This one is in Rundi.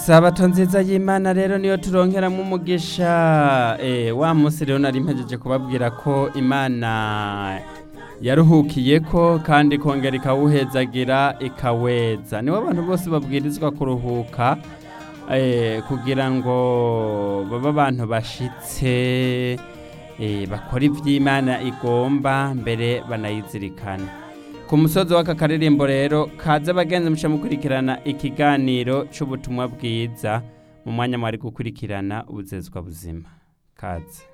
Sabato nziza y'Imana rero niyo turonkeramwo umugisha wa musi rero nari mpejeje kubabwira ko Imana yaruhukiyeko kandi kongera ikawuhezagira ikaweza niwe abantu bose babwirizwa kuruhuka kugira ngo baba abantu bashitse bakora ivy'Imana igomba mbere banayizirikana. Ku musozi w'aka karirimbo rero kaze bagenzi musha mukurikirana ikiganiro c'ubutumwa bwiza mu mwanya mwari gukurikirana ubuzezwa buzima kaze.